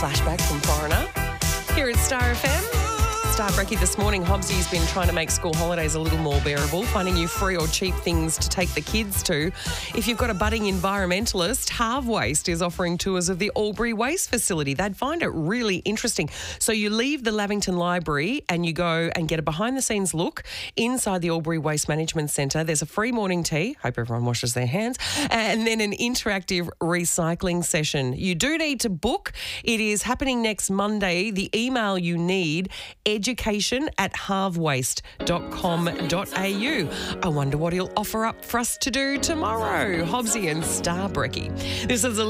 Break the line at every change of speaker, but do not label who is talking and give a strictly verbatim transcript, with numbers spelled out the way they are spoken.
Flashback from Foreigner. Here at Star F M. Star Brekkie this morning, Hobbsy's been trying to make school holidays a little more bearable, finding you free or cheap things to take the kids to. If you've got a budding environmentalist, Harv Waste is offering tours of the Albury Waste Facility. They'd find it really interesting. So you leave the Lavington Library and you go and get a behind-the-scenes look inside the Albury Waste Management Centre. There's a free morning tea. Hope everyone washes their hands. And then an interactive recycling session. You do need to book. It is happening next Monday. The email you need, education at harvwaste dot com dot a u. I wonder what he'll offer up for us to do tomorrow. Hobbsy and Star Brekkie. This is a